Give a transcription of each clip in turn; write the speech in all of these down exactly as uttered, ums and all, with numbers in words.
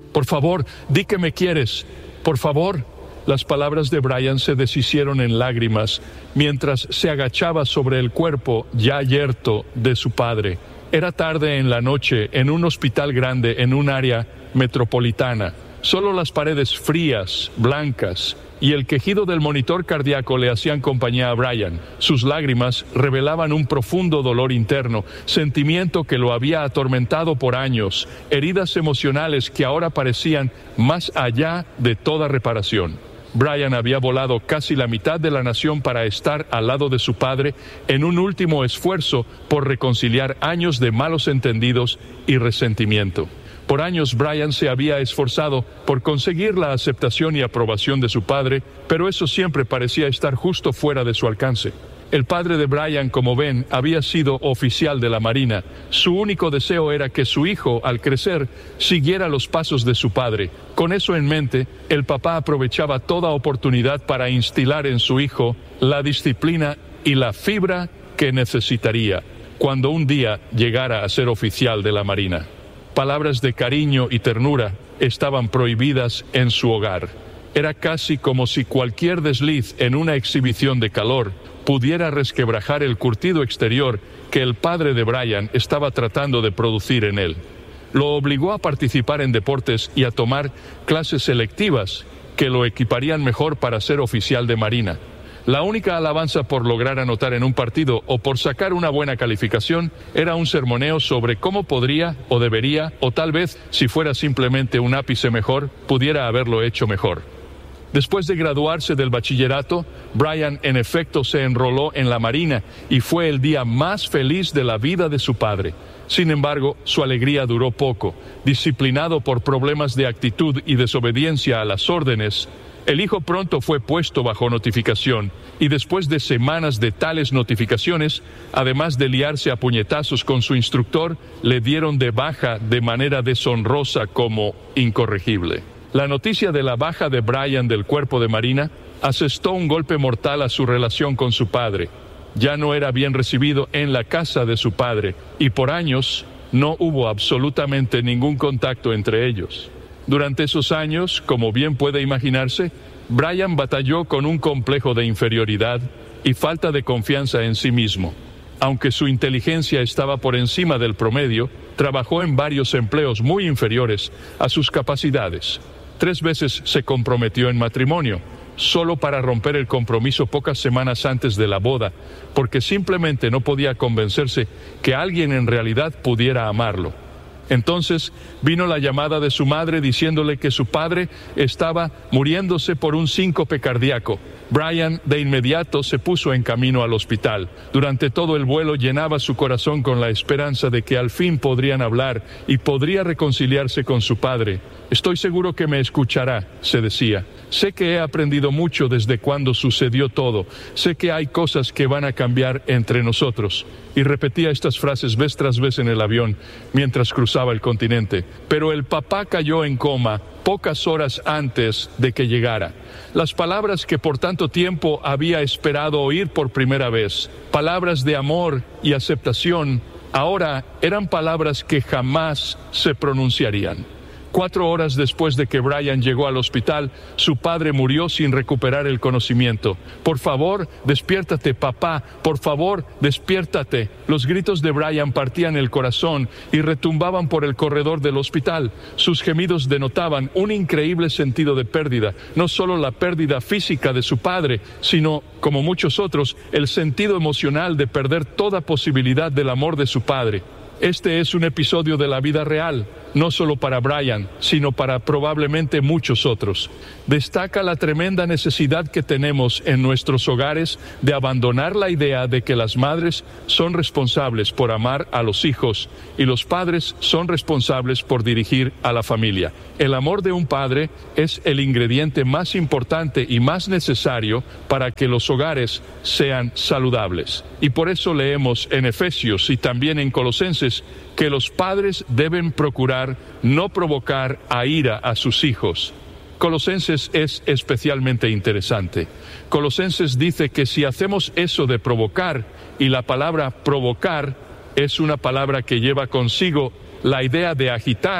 Por favor, di que me quieres. Por favor. Las palabras de Brian se deshicieron en lágrimas mientras se agachaba sobre el cuerpo ya yerto de su padre. Era tarde en la noche en un hospital grande en un área metropolitana. Solo las paredes frías, blancas, y el quejido del monitor cardíaco le hacían compañía a Brian. Sus lágrimas revelaban un profundo dolor interno, sentimiento que lo había atormentado por años, heridas emocionales que ahora parecían más allá de toda reparación. Brian había volado casi la mitad de la nación para estar al lado de su padre en un último esfuerzo por reconciliar años de malos entendidos y resentimiento. Por años Brian se había esforzado por conseguir la aceptación y aprobación de su padre, pero eso siempre parecía estar justo fuera de su alcance. El padre de Brian, como ven, había sido oficial de la Marina. Su único deseo era que su hijo, al crecer, siguiera los pasos de su padre. Con eso en mente, el papá aprovechaba toda oportunidad para instilar en su hijo la disciplina y la fibra que necesitaría cuando un día llegara a ser oficial de la Marina. Palabras de cariño y ternura estaban prohibidas en su hogar. Era casi como si cualquier desliz en una exhibición de calor pudiera resquebrajar el curtido exterior que el padre de Brian estaba tratando de producir en él. Lo obligó a participar en deportes y a tomar clases selectivas que lo equiparían mejor para ser oficial de Marina. La única alabanza por lograr anotar en un partido o por sacar una buena calificación era un sermoneo sobre cómo podría o debería, o tal vez, si fuera simplemente un ápice mejor, pudiera haberlo hecho mejor. Después de graduarse del bachillerato, Brian en efecto se enroló en la Marina y fue el día más feliz de la vida de su padre. Sin embargo, su alegría duró poco. Disciplinado por problemas de actitud y desobediencia a las órdenes, el hijo pronto fue puesto bajo notificación, y después de semanas de tales notificaciones, además de liarse a puñetazos con su instructor, le dieron de baja de manera deshonrosa como incorregible. La noticia de la baja de Brian del cuerpo de Marina asestó un golpe mortal a su relación con su padre. Ya no era bien recibido en la casa de su padre, y por años no hubo absolutamente ningún contacto entre ellos. Durante esos años, como bien puede imaginarse, Brian batalló con un complejo de inferioridad y falta de confianza en sí mismo. Aunque su inteligencia estaba por encima del promedio, trabajó en varios empleos muy inferiores a sus capacidades. Tres veces se comprometió en matrimonio, solo para romper el compromiso pocas semanas antes de la boda, porque simplemente no podía convencerse que alguien en realidad pudiera amarlo. Entonces vino la llamada de su madre diciéndole que su padre estaba muriéndose por un síncope cardíaco. Brian de inmediato se puso en camino al hospital. Durante todo el vuelo llenaba su corazón con la esperanza de que al fin podrían hablar y podría reconciliarse con su padre. Estoy seguro que me escuchará, se decía. Sé que he aprendido mucho desde cuando sucedió todo. Sé que hay cosas que van a cambiar entre nosotros. Y repetía estas frases vez tras vez en el avión mientras cruzaba el continente. Pero el papá cayó en coma pocas horas antes de que llegara. Las palabras que por tanto tiempo había esperado oír por primera vez, palabras de amor y aceptación, ahora eran palabras que jamás se pronunciarían. Cuatro horas después de que Brian llegó al hospital, su padre murió sin recuperar el conocimiento. Por favor, despiértate, papá. Por favor, despiértate. Los gritos de Brian partían el corazón y retumbaban por el corredor del hospital. Sus gemidos denotaban un increíble sentido de pérdida. No solo la pérdida física de su padre, sino, como muchos otros, el sentido emocional de perder toda posibilidad del amor de su padre. Este es un episodio de la vida real, no solo para Brian, sino para probablemente muchos otros. Destaca la tremenda necesidad que tenemos en nuestros hogares de abandonar la idea de que las madres son responsables por amar a los hijos y los padres son responsables por dirigir a la familia. El amor de un padre es el ingrediente más importante y más necesario para que los hogares sean saludables. Y por eso leemos en Efesios y también en Colosenses que los padres deben procurar no provocar a ira a sus hijos. Colosenses es especialmente interesante. Colosenses dice que si hacemos eso de provocar, y la palabra provocar es una palabra que lleva consigo la idea de agitar,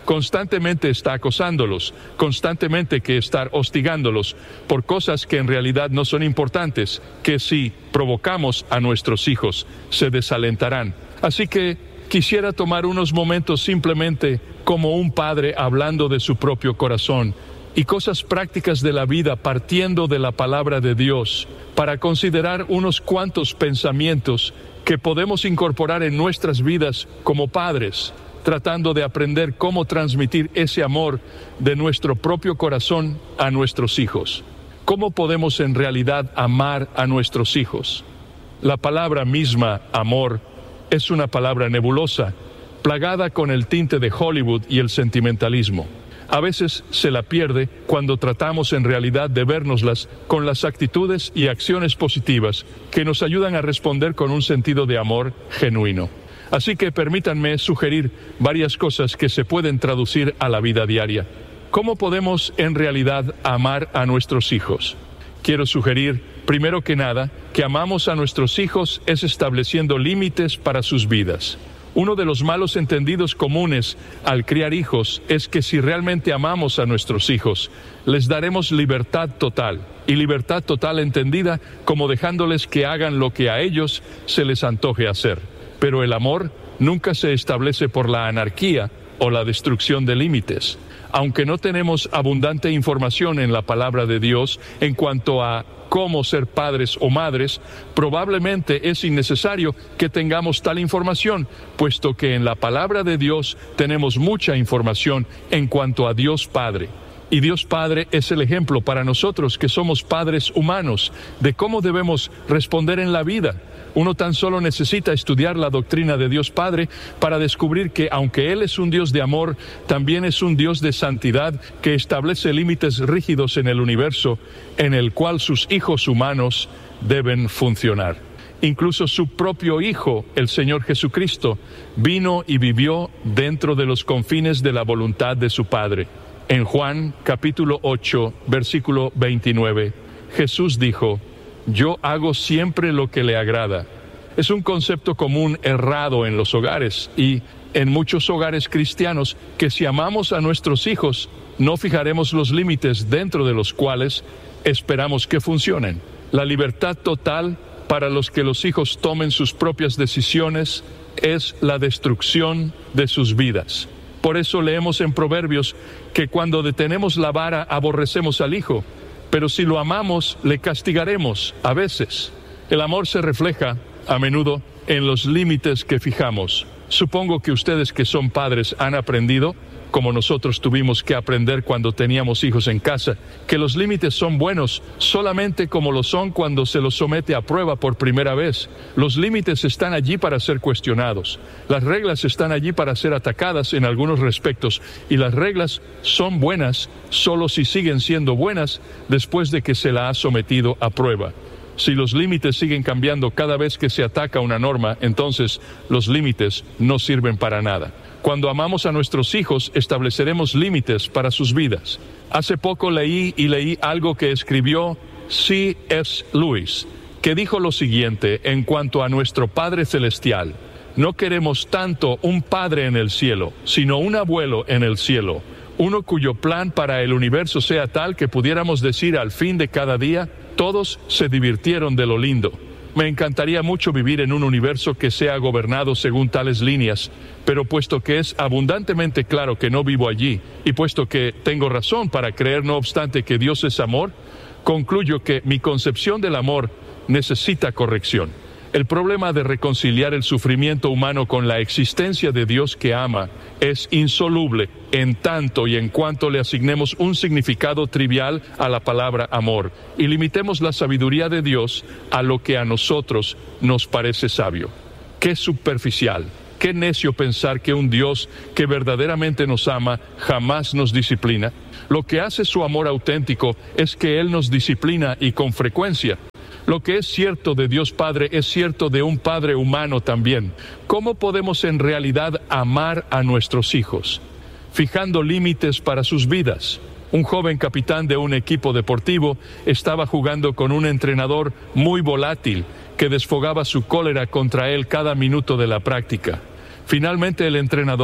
constantemente está acosándolos, constantemente que estar hostigándolos por cosas que en realidad no son importantes, que si provocamos a nuestros hijos se desalentarán. Así que quisiera tomar unos momentos simplemente como un padre hablando de su propio corazón y cosas prácticas de la vida partiendo de la palabra de Dios para considerar unos cuantos pensamientos que podemos incorporar en nuestras vidas como padres, tratando de aprender cómo transmitir ese amor de nuestro propio corazón a nuestros hijos. ¿Cómo podemos en realidad amar a nuestros hijos? La palabra misma, amor, es una palabra nebulosa, plagada con el tinte de Hollywood y el sentimentalismo. A veces se la pierde cuando tratamos en realidad de vérnoslas con las actitudes y acciones positivas que nos ayudan a responder con un sentido de amor genuino. Así que permítanme sugerir varias cosas que se pueden traducir a la vida diaria. ¿Cómo podemos en realidad amar a nuestros hijos? Quiero sugerir, primero que nada, que amamos a nuestros hijos es estableciendo límites para sus vidas. Uno de los malos entendidos comunes al criar hijos es que si realmente amamos a nuestros hijos, les daremos libertad total, y libertad total entendida como dejándoles que hagan lo que a ellos se les antoje hacer. Pero el amor nunca se establece por la anarquía o la destrucción de límites. Aunque no tenemos abundante información en la palabra de Dios en cuanto a cómo ser padres o madres, probablemente es innecesario que tengamos tal información, puesto que en la palabra de Dios tenemos mucha información en cuanto a Dios Padre. Y Dios Padre es el ejemplo para nosotros que somos padres humanos de cómo debemos responder en la vida. Uno tan solo necesita estudiar la doctrina de Dios Padre para descubrir que aunque Él es un Dios de amor, también es un Dios de santidad que establece límites rígidos en el universo en el cual sus hijos humanos deben funcionar. Incluso su propio Hijo, el Señor Jesucristo, vino y vivió dentro de los confines de la voluntad de su Padre. En Juan capítulo ocho, versículo veintinueve, Jesús dijo: yo hago siempre lo que le agrada. Es un concepto común errado en los hogares y en muchos hogares cristianos que si amamos a nuestros hijos, no fijaremos los límites dentro de los cuales esperamos que funcionen. La libertad total para los que los hijos tomen sus propias decisiones es la destrucción de sus vidas. Por eso leemos en Proverbios que cuando detenemos la vara aborrecemos al hijo, pero si lo amamos, le castigaremos a veces. El amor se refleja, a menudo, en los límites que fijamos. Supongo que ustedes que son padres han aprendido, como nosotros tuvimos que aprender cuando teníamos hijos en casa, que los límites son buenos solamente como lo son cuando se los somete a prueba por primera vez. Los límites están allí para ser cuestionados. Las reglas están allí para ser atacadas en algunos respectos, y las reglas son buenas solo si siguen siendo buenas después de que se la ha sometido a prueba. Si los límites siguen cambiando cada vez que se ataca una norma, entonces los límites no sirven para nada. Cuando amamos a nuestros hijos, estableceremos límites para sus vidas. Hace poco leí y leí algo que escribió C S Lewis, que dijo lo siguiente en cuanto a nuestro Padre Celestial: no queremos tanto un Padre en el cielo, sino un abuelo en el cielo, uno cuyo plan para el universo sea tal que pudiéramos decir al fin de cada día: todos se divirtieron de lo lindo. Me encantaría mucho vivir en un universo que sea gobernado según tales líneas, pero puesto que es abundantemente claro que no vivo allí, y puesto que tengo razón para creer no obstante que Dios es amor, concluyo que mi concepción del amor necesita corrección. El problema de reconciliar el sufrimiento humano con la existencia de Dios que ama es insoluble en tanto y en cuanto le asignemos un significado trivial a la palabra amor y limitemos la sabiduría de Dios a lo que a nosotros nos parece sabio. ¡Qué superficial! ¡Qué necio pensar que un Dios que verdaderamente nos ama jamás nos disciplina! Lo que hace su amor auténtico es que Él nos disciplina, y con frecuencia. Lo que es cierto de Dios Padre es cierto de un Padre humano también. ¿Cómo podemos en realidad amar a nuestros hijos? Fijando límites para sus vidas. Un joven capitán de un equipo deportivo estaba jugando con un entrenador muy volátil que desfogaba su cólera contra él cada minuto de la práctica. Finalmente el entrenador,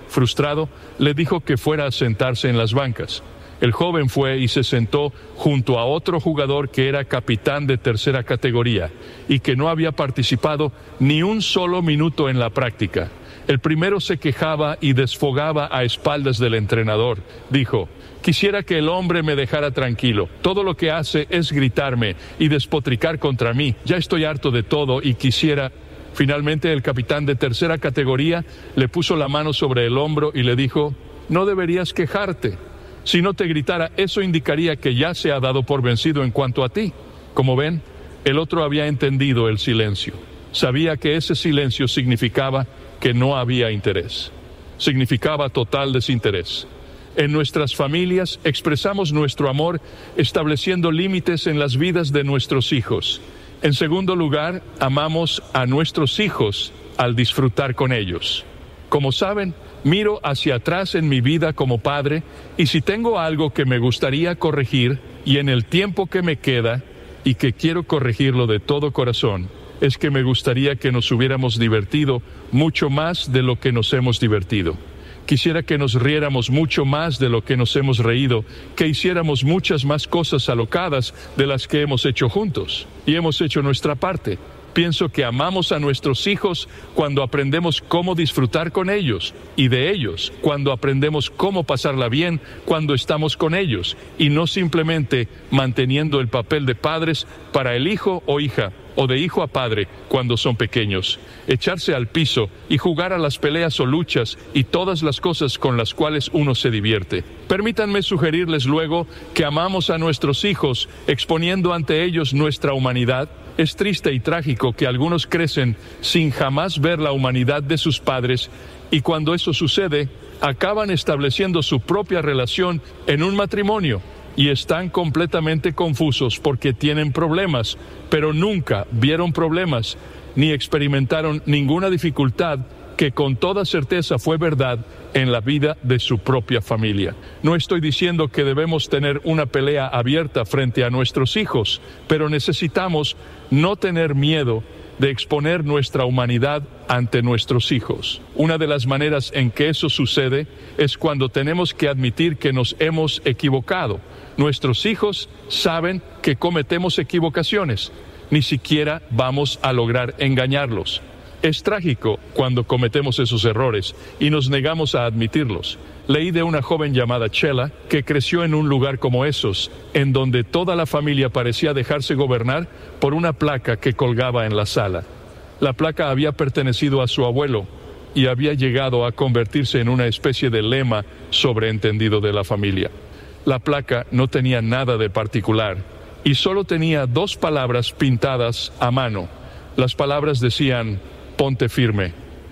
Frustrado, le dijo que fuera a sentarse en las bancas. El joven fue y se sentó junto a otro jugador que era capitán de tercera categoría y que no había participado ni un solo minuto en la práctica. El primero se quejaba y desfogaba a espaldas del entrenador. Dijo: quisiera que el hombre me dejara tranquilo. Todo lo que hace es gritarme y despotricar contra mí. Ya estoy harto de todo y quisiera... Finalmente, el capitán de tercera categoría le puso la mano sobre el hombro y le dijo: no deberías quejarte. Si no te gritara, eso indicaría que ya se ha dado por vencido en cuanto a ti. Como ven, el otro había entendido el silencio. Sabía que ese silencio significaba que no había interés. Significaba total desinterés. En nuestras familias expresamos nuestro amor estableciendo límites en las vidas de nuestros hijos. En segundo lugar, amamos a nuestros hijos al disfrutar con ellos. Como saben, miro hacia atrás en mi vida como padre y si tengo algo que me gustaría corregir y en el tiempo que me queda y que quiero corregirlo de todo corazón, es que me gustaría que nos hubiéramos divertido mucho más de lo que nos hemos divertido. Quisiera que nos riéramos mucho más de lo que nos hemos reído, que hiciéramos muchas más cosas alocadas de las que hemos hecho juntos. Y hemos hecho nuestra parte. Pienso que amamos a nuestros hijos cuando aprendemos cómo disfrutar con ellos, y de ellos cuando aprendemos cómo pasarla bien cuando estamos con ellos, y no simplemente manteniendo el papel de padres para el hijo o hija, o de hijo a padre cuando son pequeños. Echarse al piso y jugar a las peleas o luchas y todas las cosas con las cuales uno se divierte. Permítanme sugerirles luego que amamos a nuestros hijos exponiendo ante ellos nuestra humanidad. Es triste y trágico que algunos crecen sin jamás ver la humanidad de sus padres y cuando eso sucede, acaban estableciendo su propia relación en un matrimonio y están completamente confusos porque tienen problemas, pero nunca vieron problemas ni experimentaron ninguna dificultad que con toda certeza fue verdad en la vida de su propia familia. No estoy diciendo que debemos tener una pelea abierta frente a nuestros hijos, pero necesitamos no tener miedo de exponer nuestra humanidad ante nuestros hijos. Una de las maneras en que eso sucede es cuando tenemos que admitir que nos hemos equivocado. Nuestros hijos saben que cometemos equivocaciones, ni siquiera vamos a lograr engañarlos. Es trágico cuando cometemos esos errores y nos negamos a admitirlos. Leí de una joven llamada Chela que creció en un lugar como esos, en donde toda la familia parecía dejarse gobernar por una placa que colgaba en la sala. La placa había pertenecido a su abuelo y había llegado a convertirse en una especie de lema sobreentendido de la familia. La placa no tenía nada de particular y solo tenía dos palabras pintadas a mano. Las palabras decían: ponte firme.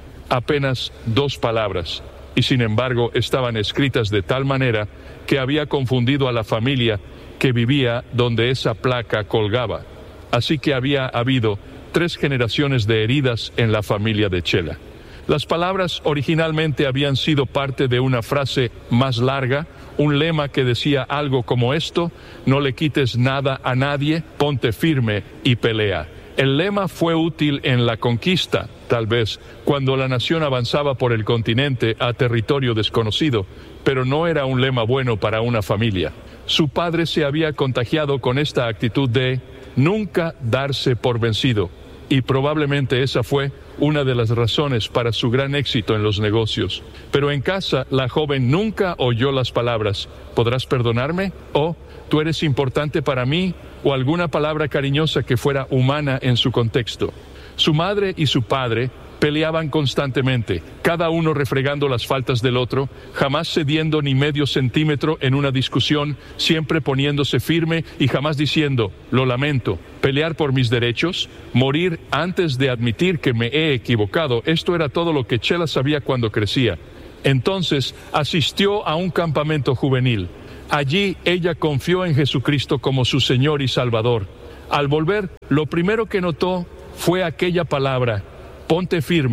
Apenas dos palabras, y sin embargo estaban escritas de tal manera que había confundido a la familia que vivía donde esa placa colgaba. Así que había habido tres generaciones de heridas en la familia de Chela. Las palabras originalmente habían sido parte de una frase más larga, un lema que decía algo como esto: no le quites nada a nadie, ponte firme y pelea. El lema fue útil en la conquista, tal vez, cuando la nación avanzaba por el continente a territorio desconocido, pero no era un lema bueno para una familia. Su padre se había contagiado con esta actitud de nunca darse por vencido, y probablemente esa fue una de las razones para su gran éxito en los negocios. Pero en casa, la joven nunca oyó las palabras ¿podrás perdonarme? O ¿tú eres importante para mí? O alguna palabra cariñosa que fuera humana en su contexto. Su madre y su padre peleaban constantemente, cada uno refregando las faltas del otro, jamás cediendo ni medio centímetro en una discusión, siempre poniéndose firme y jamás diciendo, lo lamento, pelear por mis derechos, morir antes de admitir que me he equivocado. Esto era todo lo que Chela sabía cuando crecía. Entonces asistió a un campamento juvenil. Allí ella confió en Jesucristo como su Señor y Salvador. Al volver, lo primero que notó fue aquella palabra, ponte firme,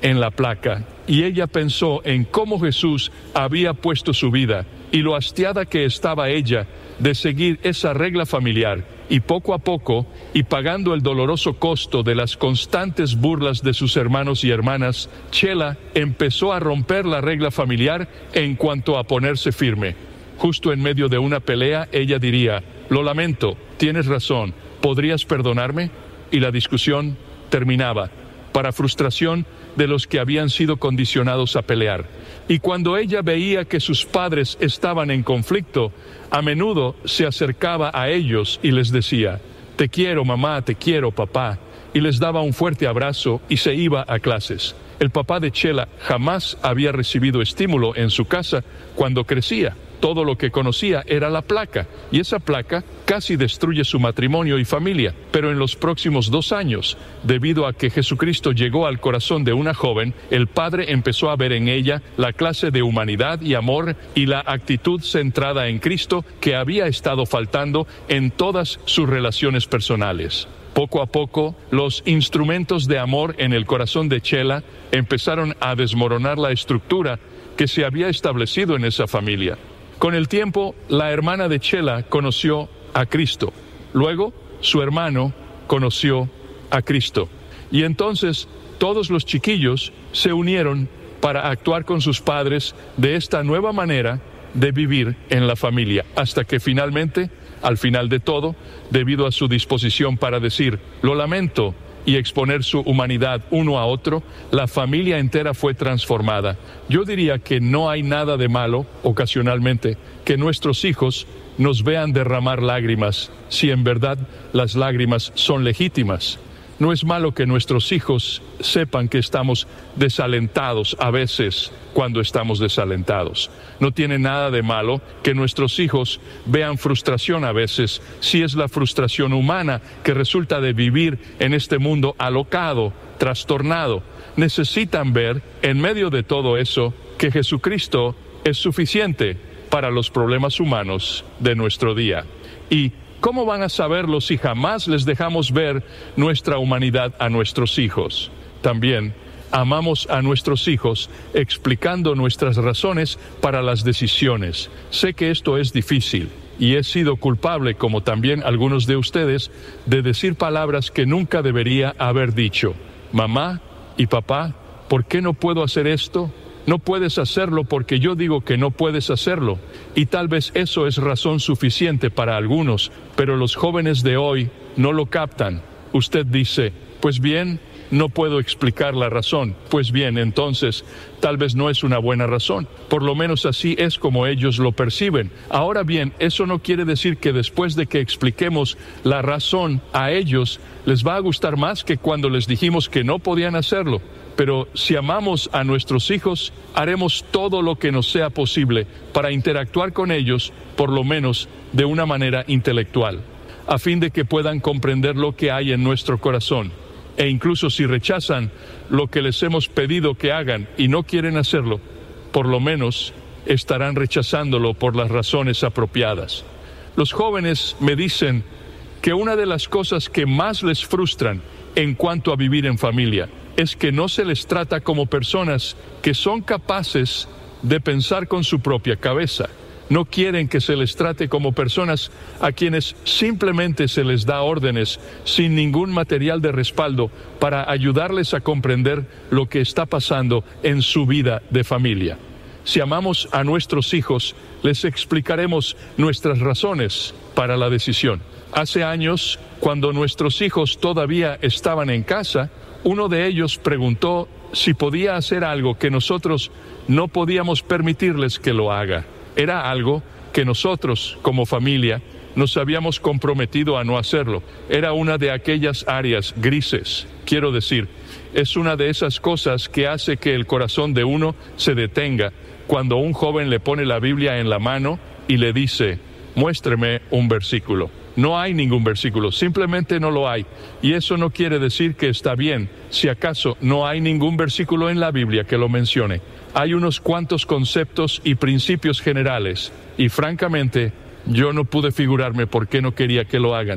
en la placa, y ella pensó en cómo Jesús había puesto su vida y lo hastiada que estaba ella de seguir esa regla familiar, y poco a poco, y pagando el doloroso costo de las constantes burlas de sus hermanos y hermanas, Chela empezó a romper la regla familiar en cuanto a ponerse firme. Justo en medio de una pelea, ella diría: lo lamento, tienes razón, ¿podrías perdonarme? Y la discusión terminaba, para frustración de los que habían sido condicionados a pelear. Y cuando ella veía que sus padres estaban en conflicto, a menudo se acercaba a ellos y les decía: te quiero mamá, te quiero papá, y les daba un fuerte abrazo y se iba a clases. El papá de Chela jamás había recibido estímulo en su casa cuando crecía. Todo lo que conocía era la placa, y esa placa casi destruye su matrimonio y familia. Pero en los próximos dos años, debido a que Jesucristo llegó al corazón de una joven, el padre empezó a ver en ella la clase de humanidad y amor y la actitud centrada en Cristo que había estado faltando en todas sus relaciones personales. Poco a poco, los instrumentos de amor en el corazón de Chela empezaron a desmoronar la estructura que se había establecido en esa familia. Con el tiempo, la hermana de Chela conoció a Cristo. Luego, su hermano conoció a Cristo. Y entonces, todos los chiquillos se unieron para actuar con sus padres de esta nueva manera de vivir en la familia, hasta que finalmente, al final de todo, debido a su disposición para decir: lo lamento, y exponer su humanidad uno a otro, la familia entera fue transformada. Yo diría que no hay nada de malo, ocasionalmente, que nuestros hijos nos vean derramar lágrimas, si en verdad las lágrimas son legítimas. No es malo que nuestros hijos sepan que estamos desalentados a veces cuando estamos desalentados. No tiene nada de malo que nuestros hijos vean frustración a veces, si es la frustración humana que resulta de vivir en este mundo alocado, trastornado. Necesitan ver, en medio de todo eso, que Jesucristo es suficiente para los problemas humanos de nuestro día. Y ¿cómo van a saberlo si jamás les dejamos ver nuestra humanidad a nuestros hijos? También amamos a nuestros hijos explicando nuestras razones para las decisiones. Sé que esto es difícil y he sido culpable, como también algunos de ustedes, de decir palabras que nunca debería haber dicho. Mamá y papá, ¿por qué no puedo hacer esto? No puedes hacerlo porque yo digo que no puedes hacerlo. Y tal vez eso es razón suficiente para algunos, pero los jóvenes de hoy no lo captan. Usted dice: pues bien, no puedo explicar la razón. Pues bien, entonces, tal vez no es una buena razón. Por lo menos así es como ellos lo perciben. Ahora bien, eso no quiere decir que después de que expliquemos la razón a ellos, les va a gustar más que cuando les dijimos que no podían hacerlo. Pero si amamos a nuestros hijos, haremos todo lo que nos sea posible para interactuar con ellos, por lo menos de una manera intelectual, a fin de que puedan comprender lo que hay en nuestro corazón. E incluso si rechazan lo que les hemos pedido que hagan y no quieren hacerlo, por lo menos estarán rechazándolo por las razones apropiadas. Los jóvenes me dicen que una de las cosas que más les frustran en cuanto a vivir en familia es que no se les trata como personas que son capaces de pensar con su propia cabeza. No quieren que se les trate como personas a quienes simplemente se les da órdenes sin ningún material de respaldo para ayudarles a comprender lo que está pasando en su vida de familia. Si amamos a nuestros hijos, les explicaremos nuestras razones para la decisión. Hace años, cuando nuestros hijos todavía estaban en casa, uno de ellos preguntó si podía hacer algo que nosotros no podíamos permitirles que lo haga. Era algo que nosotros, como familia, nos habíamos comprometido a no hacerlo. Era una de aquellas áreas grises. Quiero decir, es una de esas cosas que hace que el corazón de uno se detenga cuando un joven le pone la Biblia en la mano y le dice: muéstreme un versículo. No hay ningún versículo, simplemente no lo hay. Y eso no quiere decir que está bien. Si acaso no hay ningún versículo en la Biblia que lo mencione. Hay unos cuantos conceptos y principios generales. Y francamente, yo no pude figurarme por qué no quería que lo hagan.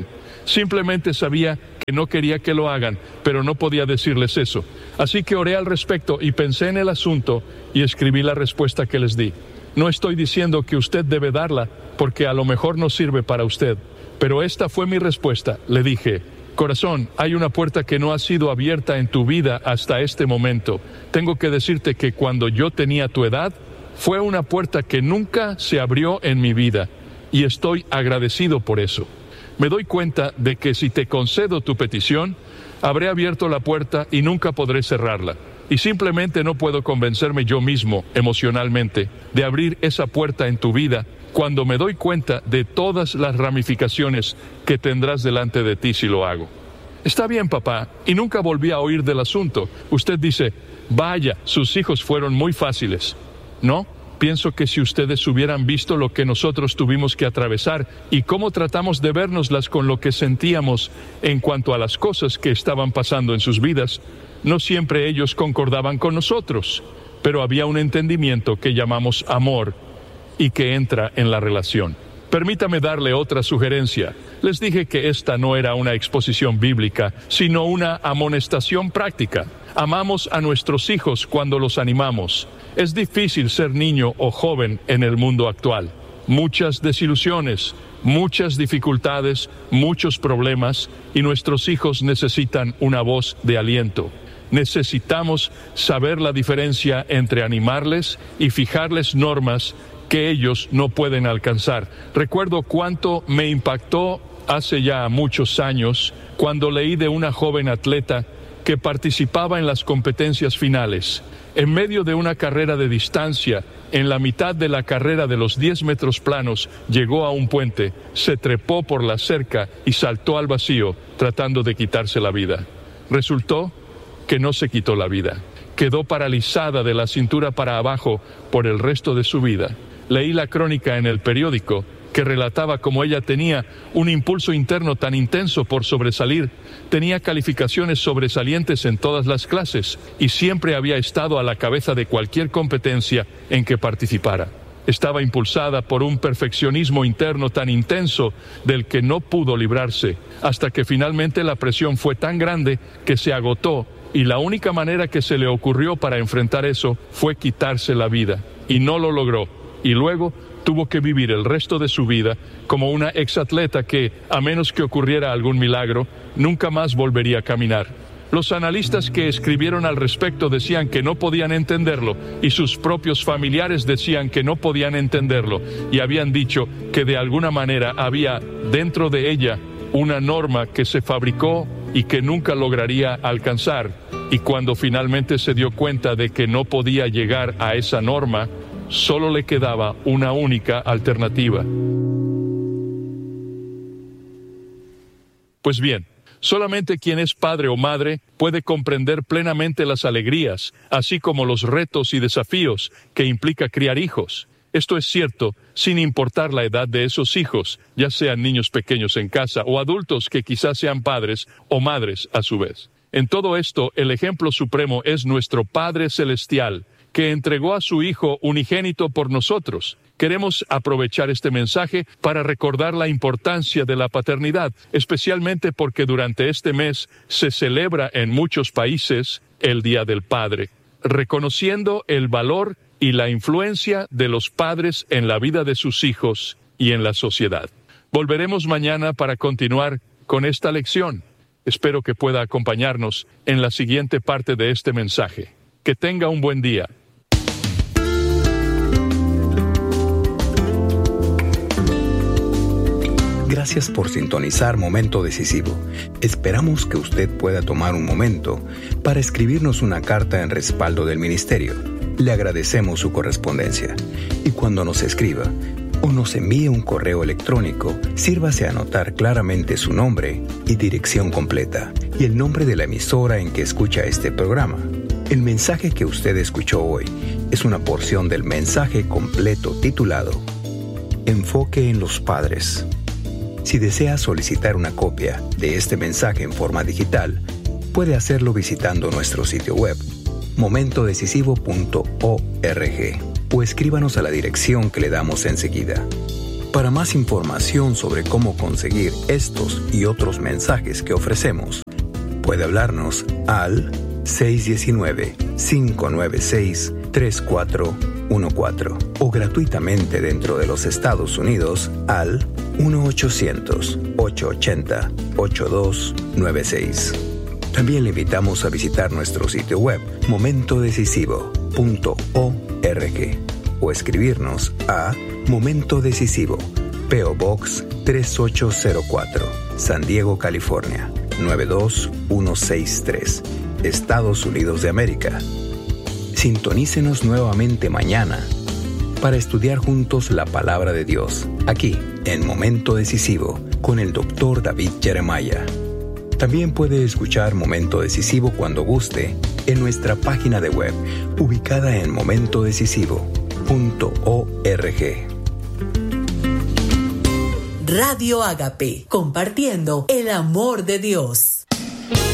Simplemente sabía que no quería que lo hagan, pero no podía decirles eso. Así que oré al respecto y pensé en el asunto y escribí la respuesta que les di. No estoy diciendo que usted debe darla, porque a lo mejor no sirve para usted. Pero esta fue mi respuesta. Le dije: corazón, hay una puerta que no ha sido abierta en tu vida hasta este momento. Tengo que decirte que cuando yo tenía tu edad, fue una puerta que nunca se abrió en mi vida, y estoy agradecido por eso. Me doy cuenta de que si te concedo tu petición, habré abierto la puerta y nunca podré cerrarla. Y simplemente no puedo convencerme yo mismo, emocionalmente, de abrir esa puerta en tu vida cuando me doy cuenta de todas las ramificaciones que tendrás delante de ti si lo hago. Está bien, papá, y nunca volví a oír del asunto. Usted dice: vaya, sus hijos fueron muy fáciles. No, pienso que si ustedes hubieran visto lo que nosotros tuvimos que atravesar y cómo tratamos de vernoslas con lo que sentíamos en cuanto a las cosas que estaban pasando en sus vidas, no siempre ellos concordaban con nosotros, pero había un entendimiento que llamamos amor y que entra en la relación. Permítame darle otra sugerencia. Les dije que esta no era una exposición bíblica, sino una amonestación práctica. Amamos a nuestros hijos cuando los animamos. Es difícil ser niño o joven en el mundo actual. Muchas desilusiones, muchas dificultades, muchos problemas, y nuestros hijos necesitan una voz de aliento. Necesitamos saber la diferencia entre animarles y fijarles normas que ellos no pueden alcanzar. Recuerdo cuánto me impactó hace ya muchos años cuando leí de una joven atleta que participaba en las competencias finales. En medio de una carrera de distancia, en la mitad de la carrera de los diez metros planos, llegó a un puente, se trepó por la cerca y saltó al vacío, tratando de quitarse la vida. Resultó que no se quitó la vida. Quedó paralizada de la cintura para abajo por el resto de su vida. Leí la crónica en el periódico que relataba cómo ella tenía un impulso interno tan intenso por sobresalir, tenía calificaciones sobresalientes en todas las clases y siempre había estado a la cabeza de cualquier competencia en que participara. Estaba impulsada por un perfeccionismo interno tan intenso del que no pudo librarse, hasta que finalmente la presión fue tan grande que se agotó, y la única manera que se le ocurrió para enfrentar eso fue quitarse la vida, y no lo logró, y luego tuvo que vivir el resto de su vida como una exatleta que, a menos que ocurriera algún milagro, nunca más volvería a caminar. Los analistas que escribieron al respecto decían que no podían entenderlo, y sus propios familiares decían que no podían entenderlo, y habían dicho que de alguna manera había dentro de ella una norma que se fabricó y que nunca lograría alcanzar, y cuando finalmente se dio cuenta de que no podía llegar a esa norma, solo le quedaba una única alternativa. Pues bien, solamente quien es padre o madre puede comprender plenamente las alegrías, así como los retos y desafíos que implica criar hijos. Esto es cierto sin importar la edad de esos hijos, ya sean niños pequeños en casa o adultos que quizás sean padres o madres a su vez. En todo esto, el ejemplo supremo es nuestro Padre Celestial, que entregó a su Hijo unigénito por nosotros. Queremos aprovechar este mensaje para recordar la importancia de la paternidad, especialmente porque durante este mes se celebra en muchos países el Día del Padre, reconociendo el valor y la influencia de los padres en la vida de sus hijos y en la sociedad. Volveremos mañana para continuar con esta lección. Espero que pueda acompañarnos en la siguiente parte de este mensaje. Que tenga un buen día. Gracias por sintonizar Momento Decisivo. Esperamos que usted pueda tomar un momento para escribirnos una carta en respaldo del ministerio. Le agradecemos su correspondencia. Y cuando nos escriba o nos envíe un correo electrónico, sírvase a anotar claramente su nombre y dirección completa y el nombre de la emisora en que escucha este programa. El mensaje que usted escuchó hoy es una porción del mensaje completo titulado Enfoque en los Padres. Si desea solicitar una copia de este mensaje en forma digital, puede hacerlo visitando nuestro sitio web, momento decisivo punto org, o escríbanos a la dirección que le damos enseguida. Para más información sobre cómo conseguir estos y otros mensajes que ofrecemos, puede hablarnos al seis uno nueve, cinco nueve seis, tres cuatro uno cuatro o gratuitamente dentro de los Estados Unidos al uno ochocientos, ochocientos ochenta, ochenta y dos noventa y seis. También le invitamos a visitar nuestro sitio web momento decisivo punto org o escribirnos a Momento Decisivo, P O Box tres ocho cero cuatro, San Diego, California nueve dos uno seis tres, Estados Unidos de América. Sintonícenos nuevamente mañana para estudiar juntos la palabra de Dios, aquí en Momento Decisivo con el doctor David Jeremiah. También puede escuchar Momento Decisivo cuando guste en nuestra página de web ubicada en momento decisivo punto org. Radio Ágape, compartiendo el amor de Dios.